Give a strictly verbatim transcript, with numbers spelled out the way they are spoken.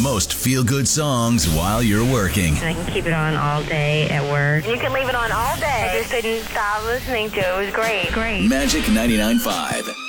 most feel-good songs while you're working. I can keep it on all day at work. You can leave it on all day. I just couldn't stop listening to it. It was great. Great. Magic ninety-nine point five.